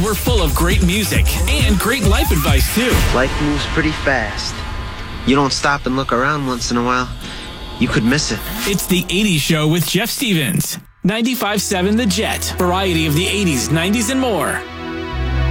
we're full of great music and great life advice, too. Life moves pretty fast. You don't stop and look around once in a while, you could miss it. It's the 80s Show with Jeff Stevens. 95.7 The Jet. Variety of the 80s, 90s, and more.